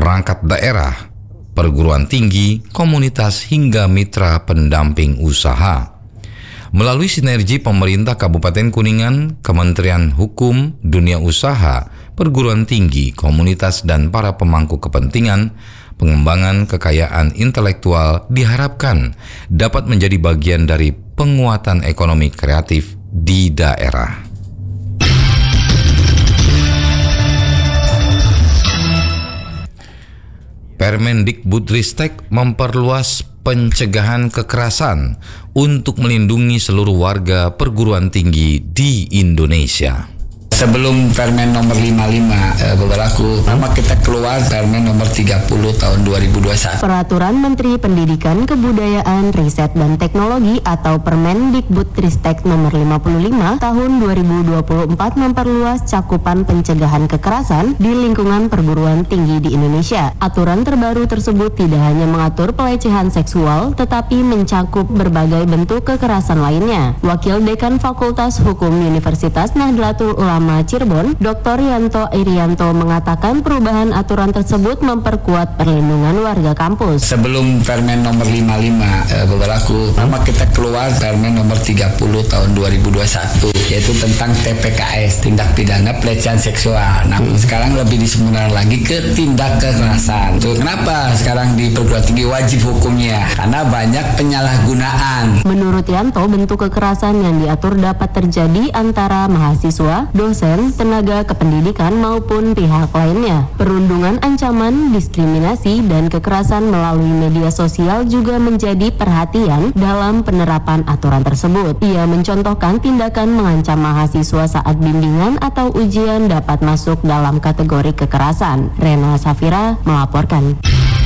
perangkat daerah, perguruan tinggi, komunitas hingga mitra pendamping usaha. Melalui sinergi pemerintah Kabupaten Kuningan, Kementerian Hukum, dunia usaha, perguruan tinggi, komunitas, dan para pemangku kepentingan, pengembangan kekayaan intelektual diharapkan dapat menjadi bagian dari penguatan ekonomi kreatif di daerah. Permendikbudristek memperluas pencegahan kekerasan untuk melindungi seluruh warga perguruan tinggi di Indonesia. Sebelum Permen nomor 55 berlaku, kita keluar Permen nomor 30 tahun 2021. Peraturan Menteri Pendidikan, Kebudayaan, Riset dan Teknologi atau Permendikbudristek nomor 55 tahun 2024 memperluas cakupan pencegahan kekerasan di lingkungan perguruan tinggi di Indonesia. Aturan terbaru tersebut tidak hanya mengatur pelecehan seksual, tetapi mencakup berbagai bentuk kekerasan lainnya. Wakil Dekan Fakultas Hukum Universitas Nahdlatul Ulama Cirebon, Dr. Yanto Irianto mengatakan perubahan aturan tersebut memperkuat perlindungan warga kampus. Sebelum Permen nomor 55 berlaku, kita keluar Permen nomor 30 tahun 2021, yaitu tentang TPKS, tindak pidana pelecehan seksual. Namun sekarang lebih disempurnakan lagi ke tindak kekerasan. Kenapa sekarang di perguruan tinggi wajib hukumnya? Karena banyak penyalahgunaan. Menurut Yanto, bentuk kekerasan yang diatur dapat terjadi antara mahasiswa, dosen, tenaga kependidikan maupun pihak lainnya. Perundungan ancaman, diskriminasi, dan kekerasan melalui media sosial juga menjadi perhatian dalam penerapan aturan tersebut. Ia mencontohkan tindakan mengancam mahasiswa saat bimbingan atau ujian dapat masuk dalam kategori kekerasan. Rena Safira melaporkan.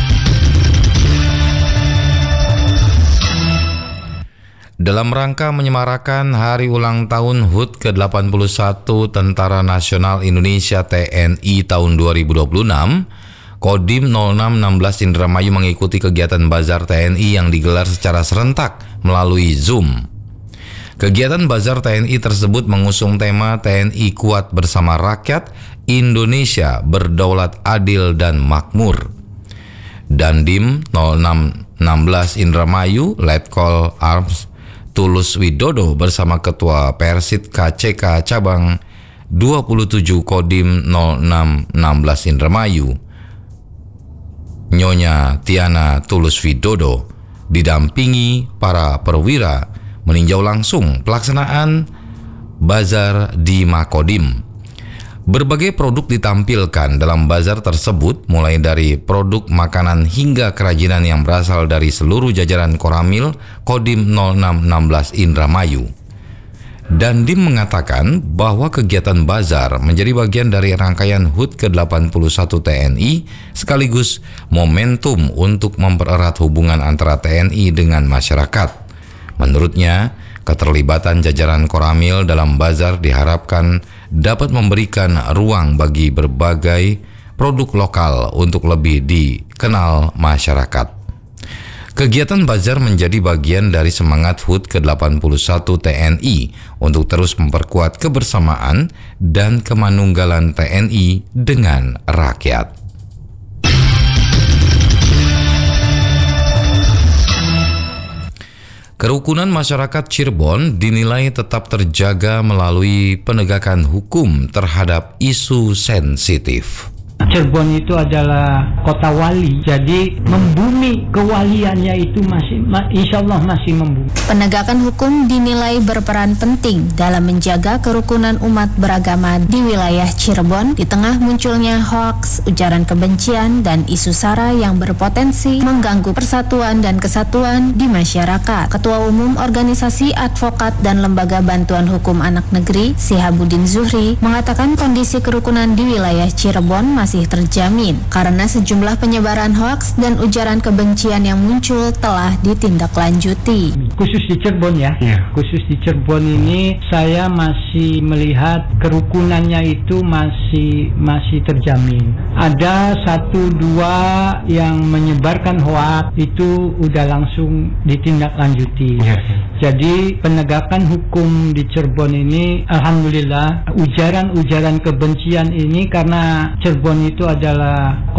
Dalam rangka menyemarakan Hari Ulang Tahun HUT ke-81 Tentara Nasional Indonesia TNI tahun 2026, Kodim 0616 Indramayu mengikuti kegiatan Bazar TNI yang digelar secara serentak melalui Zoom. Kegiatan Bazar TNI tersebut mengusung tema TNI Kuat Bersama Rakyat, Indonesia Berdaulat Adil dan Makmur. Dandim 0616 Indramayu, Letkol Arms Tulus Widodo bersama Ketua Persit KCK Cabang 27 Kodim 0616 Indramayu, Nyonya Tiana Tulus Widodo, didampingi para perwira meninjau langsung pelaksanaan bazar di Makodim. Berbagai produk ditampilkan dalam bazar tersebut, mulai dari produk makanan hingga kerajinan yang berasal dari seluruh jajaran Koramil Kodim 0616 Indramayu. Dandim mengatakan bahwa kegiatan bazar menjadi bagian dari rangkaian HUT ke-81 TNI sekaligus momentum untuk mempererat hubungan antara TNI dengan masyarakat. Menurutnya, keterlibatan jajaran Koramil dalam bazar diharapkan dapat memberikan ruang bagi berbagai produk lokal untuk lebih dikenal masyarakat. Kegiatan bazar menjadi bagian dari semangat HUT ke-81 TNI untuk terus memperkuat kebersamaan dan kemanunggalan TNI dengan rakyat. Kerukunan masyarakat Cirebon dinilai tetap terjaga melalui penegakan hukum terhadap isu sensitif. Cirebon itu adalah kota wali, jadi membumi kewaliannya itu insya Allah masih membumi. Penegakan hukum dinilai berperan penting dalam menjaga kerukunan umat beragama di wilayah Cirebon di tengah munculnya hoaks, ujaran kebencian, dan isu sara yang berpotensi mengganggu persatuan dan kesatuan di masyarakat. Ketua Umum Organisasi Advokat dan Lembaga Bantuan Hukum Anak Negeri, Sihabudin Zuhri, mengatakan kondisi kerukunan di wilayah Cirebon masih terjamin karena sejumlah penyebaran hoaks dan ujaran kebencian yang muncul telah ditindaklanjuti. Khusus di Cirebon khusus di Cirebon ini saya masih melihat kerukunannya itu masih terjamin. Ada 1-2 yang menyebarkan hoaks itu udah langsung ditindaklanjuti. Jadi penegakan hukum di Cirebon ini alhamdulillah, ujaran-ujaran kebencian ini karena Cirebon itu adalah